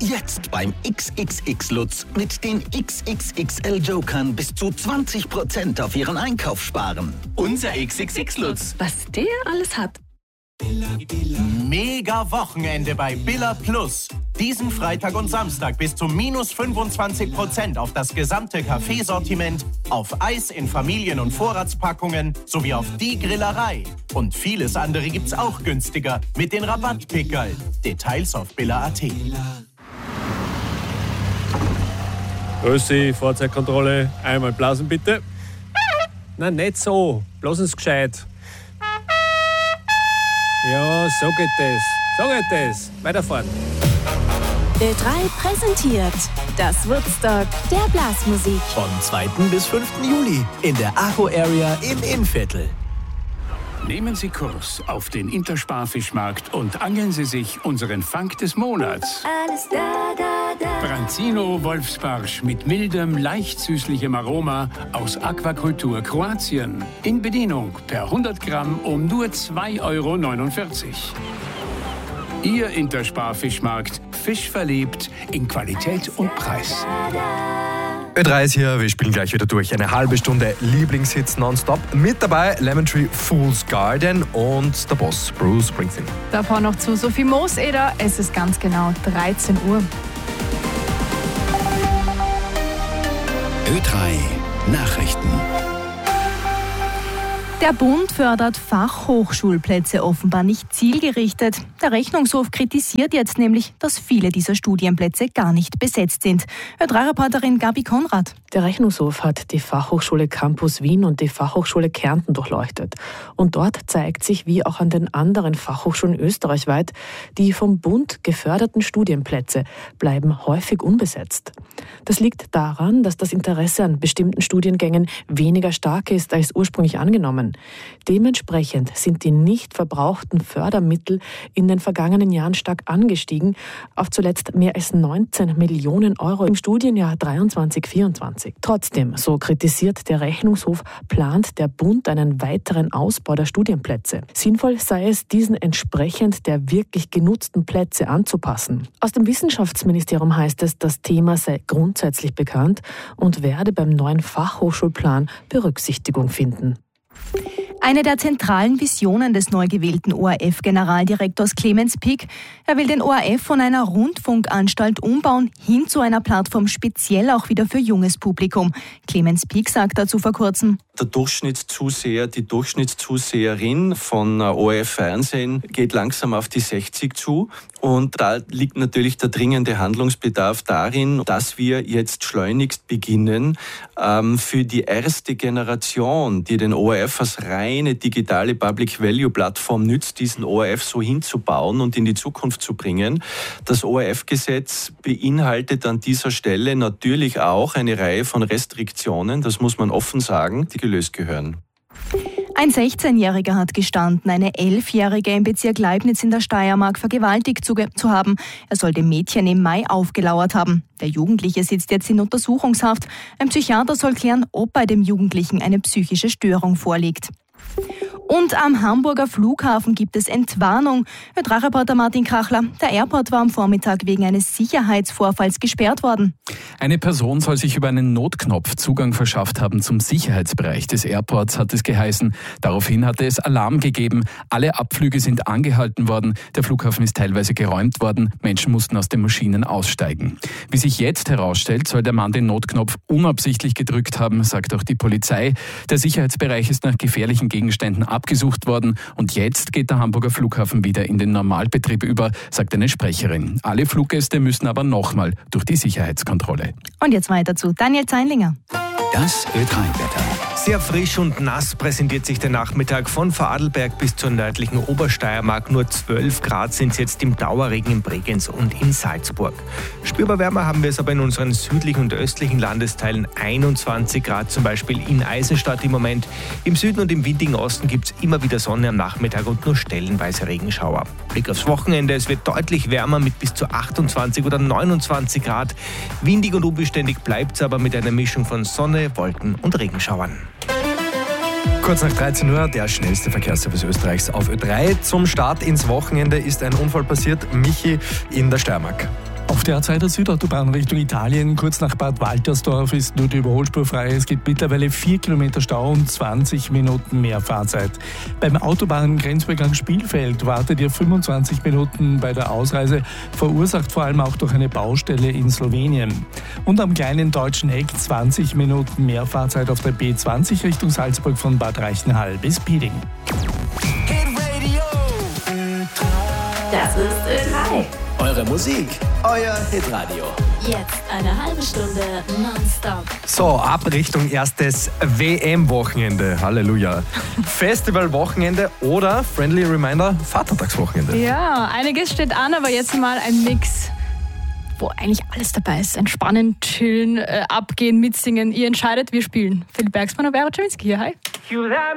Jetzt beim XXX Lutz mit den XXXL Jokern bis zu 20% auf Ihren Einkauf sparen. Unser XXX Lutz. Was der alles hat. Mega Wochenende bei Billa Plus. Diesen Freitag und Samstag bis zu minus 25% auf das gesamte Kaffeesortiment, auf Eis in Familien- und Vorratspackungen sowie auf die Grillerei. Und vieles andere gibt's auch günstiger mit den Rabattpickerl. Details auf billa.at. Grüß Sie, Fahrzeugkontrolle. Einmal blasen bitte. Nein, nicht so. Blasen Sie gescheit. Ja, so geht das. So geht das. Weiterfahren. Ö3 präsentiert das Woodstock der Blasmusik. Vom 2. bis 5. Juli in der Acho Area im Innviertel. Nehmen Sie Kurs auf den Intersparfischmarkt und angeln Sie sich unseren Fang des Monats. Alles da, da, da. Branzino Wolfsbarsch mit mildem, leicht süßlichem Aroma aus Aquakultur Kroatien. In Bedienung per 100 Gramm um nur 2,49 €. Ihr Intersparfischmarkt, Fisch verliebt in Qualität und Preis. Ö3 ist hier, wir spielen gleich wieder durch. Eine halbe Stunde Lieblingshits nonstop. Mit dabei Lemon Tree, Fool's Garden und der Boss Bruce Springsteen. Davor noch zu Sophie Mooseder. Es ist ganz genau 13 Uhr. Ö3 Nachrichten. Der Bund fördert Fachhochschulplätze offenbar nicht zielgerichtet. Der Rechnungshof kritisiert jetzt nämlich, dass viele dieser Studienplätze gar nicht besetzt sind. Ö3-Reporterin Gabi Konrad. Der Rechnungshof hat die Fachhochschule Campus Wien und die Fachhochschule Kärnten durchleuchtet. Und dort zeigt sich, wie auch an den anderen Fachhochschulen österreichweit, die vom Bund geförderten Studienplätze bleiben häufig unbesetzt. Das liegt daran, dass das Interesse an bestimmten Studiengängen weniger stark ist als ursprünglich angenommen. Dementsprechend sind die nicht verbrauchten Fördermittel in den vergangenen Jahren stark angestiegen, auf zuletzt mehr als 19 Millionen € im Studienjahr 23/24. Trotzdem, so kritisiert der Rechnungshof, plant der Bund einen weiteren Ausbau der Studienplätze. Sinnvoll sei es, diesen entsprechend der wirklich genutzten Plätze anzupassen. Aus dem Wissenschaftsministerium heißt es, das Thema sei grundsätzlich bekannt und werde beim neuen Fachhochschulplan Berücksichtigung finden. Eine der zentralen Visionen des neu gewählten ORF-Generaldirektors Clemens Pick. Er will den ORF von einer Rundfunkanstalt umbauen hin zu einer Plattform speziell auch wieder für junges Publikum. Clemens Pick sagt dazu vor kurzem: Der Durchschnittszuseher, die Durchschnittszuseherin von ORF Fernsehen geht langsam auf die 60 zu. Und da liegt natürlich der dringende Handlungsbedarf darin, dass wir jetzt schleunigst beginnen, für die erste Generation, die den ORF als reine digitale Public-Value-Plattform nützt, diesen ORF so hinzubauen und in die Zukunft zu bringen. Das ORF-Gesetz beinhaltet an dieser Stelle natürlich auch eine Reihe von Restriktionen, das muss man offen sagen, die gelöst gehören. Ein 16-Jähriger hat gestanden, eine 11-Jährige im Bezirk Leibniz in der Steiermark vergewaltigt zu haben. Er soll dem Mädchen im Mai aufgelauert haben. Der Jugendliche sitzt jetzt in Untersuchungshaft. Ein Psychiater soll klären, ob bei dem Jugendlichen eine psychische Störung vorliegt. Und am Hamburger Flughafen gibt es Entwarnung. Ö3-Reporter Martin Krachler. Der Airport war am Vormittag wegen eines Sicherheitsvorfalls gesperrt worden. Eine Person soll sich über einen Notknopf Zugang verschafft haben zum Sicherheitsbereich des Airports, hat es geheißen. Daraufhin hatte es Alarm gegeben. Alle Abflüge sind angehalten worden. Der Flughafen ist teilweise geräumt worden. Menschen mussten aus den Maschinen aussteigen. Wie sich jetzt herausstellt, soll der Mann den Notknopf unabsichtlich gedrückt haben, sagt auch die Polizei. Der Sicherheitsbereich ist nach gefährlichen Gegenständen abgesucht worden und jetzt geht der Hamburger Flughafen wieder in den Normalbetrieb über, sagt eine Sprecherin. Alle Fluggäste müssen aber nochmal durch die Sicherheitskontrolle. Und jetzt weiter zu Daniel Zeinlinger. Das Ö3-Wetter. Sehr frisch und nass präsentiert sich der Nachmittag von Vorarlberg bis zur nördlichen Obersteiermark. Nur 12 Grad sind es jetzt im Dauerregen in Bregenz und in Salzburg. Spürbar wärmer haben wir es aber in unseren südlichen und östlichen Landesteilen. 21 Grad zum Beispiel in Eisenstadt im Moment. Im Süden und im windigen Osten gibt es immer wieder Sonne am Nachmittag und nur stellenweise Regenschauer. Blick aufs Wochenende, es wird deutlich wärmer mit bis zu 28 oder 29 Grad. Windig und unbeständig bleibt es aber mit einer Mischung von Sonne, Wolken und Regenschauern. Kurz nach 13 Uhr, der schnellste Verkehrsservice Österreichs auf Ö3. Zum Start ins Wochenende ist ein Unfall passiert. Michi in der Steiermark. Auf Auf der A2 der Südautobahn Richtung Italien, kurz nach Bad Waltersdorf, ist nur die Überholspur frei. Es gibt mittlerweile 4 Kilometer Stau und 20 Minuten mehr Fahrzeit. Beim Autobahngrenzübergang Spielfeld wartet ihr 25 Minuten bei der Ausreise, verursacht vor allem auch durch eine Baustelle in Slowenien. Und am kleinen deutschen Eck 20 Minuten mehr Fahrzeit auf der B20 Richtung Salzburg von Bad Reichenhall bis Piding. Das ist Ö3. Eure Musik, euer Hitradio. Jetzt eine halbe Stunde nonstop. So, ab Richtung erstes WM-Wochenende. Halleluja. Festivalwochenende oder, friendly reminder, Vatertagswochenende. Ja, einiges steht an, aber jetzt mal ein Mix, wo eigentlich alles dabei ist. Entspannen, chillen, abgehen, mitsingen. Ihr entscheidet, wir spielen. Philipp Bergsmann und Vera Czerwinski hier. Hi.